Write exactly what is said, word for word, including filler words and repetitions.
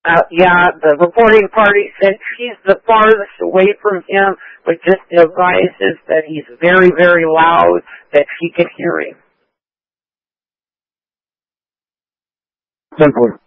Uh, yeah, the reporting party said she's the farthest away from him, but just advises that he's very, very loud, that she can hear him. Simply.